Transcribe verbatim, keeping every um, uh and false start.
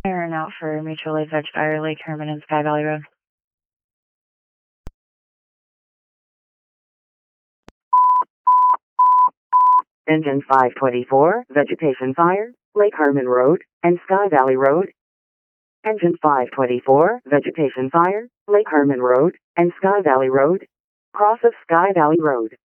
Iron out for Mutual Aid Veg Fire, Lake Herman and Sky Valley Road. Engine five twenty-four, Vegetation Fire, Lake Herman Road, and Sky Valley Road. Engine five twenty-four, Vegetation Fire, Lake Herman Road, and Sky Valley Road. Cross of Sky Valley Road.